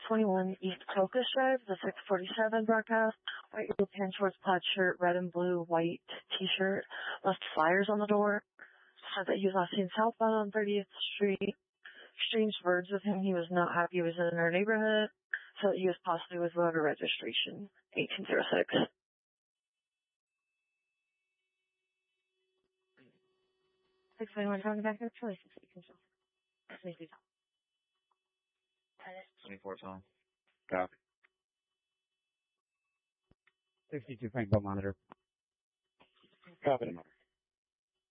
21 East Pocus Drive, the 647 broadcast. White pants, shorts, plaid shirt, red and blue, white t-shirt. Left flyers on the door. Said that he was last seen southbound on 30th Street. Exchanged words with him. He was not happy he was in our neighborhood. So that he was possibly with voter registration. 1806. 621 talking back there. Charlie 6 control. 24 Tom. Copy. 62 Frank Boat Monitor. Copy.